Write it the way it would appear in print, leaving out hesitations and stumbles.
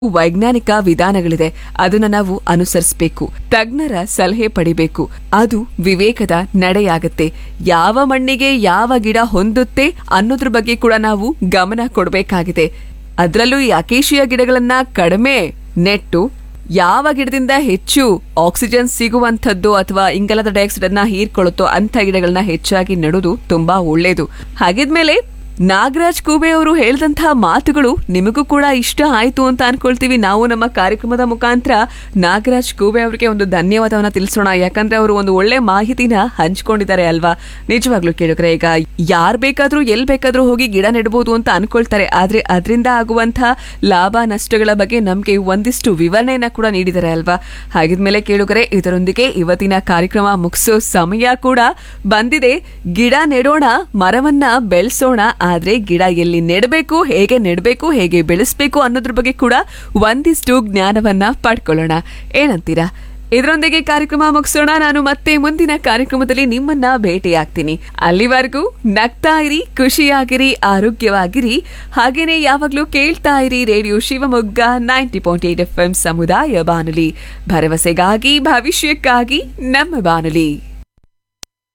ವೈಜ್ಞಾನಿಕ ವಿಧಾನಗಳಿದೆ. ಅದನ್ನ ನಾವು ಅನುಸರಿಸಬೇಕು, ತಜ್ಞರ ಸಲಹೆ ಪಡಿಬೇಕು. ಅದು ವಿವೇಕದ ನಡೆಯಾಗತ್ತೆ. ಯಾವ ಮಣ್ಣಿಗೆ ಯಾವ ಗಿಡ ಹೊಂದುತ್ತೆ ಅನ್ನೋದ್ರ ಬಗ್ಗೆ ಕೂಡ ನಾವು ಗಮನ ಕೊಡಬೇಕಾಗಿದೆ. ಅದರಲ್ಲೂ ಈ ಅಕೇಶಿಯ ಗಿಡಗಳನ್ನ ಕಡಿಮೆ ನೆಟ್ಟು ಯಾವ ಗಿಡದಿಂದ ಹೆಚ್ಚು ಆಕ್ಸಿಜನ್ ಸಿಗುವಂಥದ್ದು ಅಥವಾ ಇಂಗಾಲದ ಡೈಆಕ್ಸೈಡ್ ಅನ್ನ ಹೀರ್ಕೊಳ್ಳುತ್ತೋ ಅಂತ ಗಿಡಗಳನ್ನ ಹೆಚ್ಚಾಗಿ ನೆಡೋದು ತುಂಬಾ ಒಳ್ಳೇದು. ಹಾಗಿದ್ಮೇಲೆ ನಾಗರಾಜ್ ಕೂಬೆ ಅವರು ಹೇಳಿದಂತಹ ಮಾತುಗಳು ನಿಮಗೂ ಕೂಡ ಇಷ್ಟ ಆಯ್ತು ಅಂತ ಅನ್ಕೊಳ್ತೀವಿ. ನಾವು ನಮ್ಮ ಕಾರ್ಯಕ್ರಮದ ಮುಖಾಂತರ ನಾಗರಾಜ್ ಕೂಬೆ ಅವರಿಗೆ ಒಂದು ಧನ್ಯವಾದವನ್ನ ತಿಳಿಸೋಣ. ಯಾಕಂದ್ರೆ ಅವರು ಒಂದು ಒಳ್ಳೆ ಮಾಹಿತಿನ ಹಂಚ್ಕೊಂಡಿದ್ದಾರೆ ಅಲ್ವಾ. ನಿಜವಾಗ್ಲೂ ಕೇಳಿದ್ರೆ ಈಗ ಯಾರ್ ಬೇಕಾದ್ರೂ ಎಲ್ ಬೇಕಾದ್ರೂ ಹೋಗಿ ಗಿಡ ನೆಡಬಹುದು ಅಂತ ಅನ್ಕೊಳ್ತಾರೆ. ಆದ್ರೆ ಅದರಿಂದ ಆಗುವಂತಹ ಲಾಭ ನಷ್ಟಗಳ ಬಗ್ಗೆ ನಮ್ಗೆ ಒಂದಿಷ್ಟು ವಿವರಣೆಯನ್ನ ಕೂಡ ನೀಡಿದ್ದಾರೆ ಅಲ್ವಾ. ಹಾಗಿದ್ಮೇಲೆ ಕೇಳುಗರೆ, ಇದರೊಂದಿಗೆ ಇವತ್ತಿನ ಕಾರ್ಯಕ್ರಮ ಮುಗಿಸೋ ಸಮಯ ಕೂಡ ಬಂದಿದೆ. ಗಿಡ ನೆಡೋಣ, ಮರವನ್ನ ಬೆಳೆಸೋಣ. ಆದ್ರೆ ಗಿಡ ಎಲ್ಲಿ ನೆಡಬೇಕು, ಹೇಗೆ ನೆಡಬೇಕು, ಹೇಗೆ ಬೆಳೆಸಬೇಕು ಅನ್ನೋದ್ರ ಬಗ್ಗೆ ಕೂಡ ಒಂದಿಷ್ಟು ಜ್ಞಾನವನ್ನ ಪಡ್ಕೊಳ್ಳೋಣ. ಏನಂತೀರಾ? ಇದರೊಂದಿಗೆ ಕಾರ್ಯಕ್ರಮ ಮುಗಿಸೋಣ. ನಾನು ಮತ್ತೆ ಮುಂದಿನ ಕಾರ್ಯಕ್ರಮದಲ್ಲಿ ನಿಮ್ಮನ್ನ ಭೇಟಿಯಾಗ್ತೀನಿ. ಅಲ್ಲಿವರೆಗೂ ನಗ್ತಾ ಇರಿ, ಖುಷಿಯಾಗಿರಿ, ಆರೋಗ್ಯವಾಗಿರಿ. ಹಾಗೇನೆ ಯಾವಾಗ್ಲೂ ಕೇಳ್ತಾ ಇರಿ ರೇಡಿಯೋ ಶಿವಮೊಗ್ಗ 90.8 FM ಸಮುದಾಯ ಬಾನುಲಿ. ಭರವಸೆಗಾಗಿ ಭವಿಷ್ಯಕ್ಕಾಗಿ ನಮ್ಮ ಬಾನುಲಿ.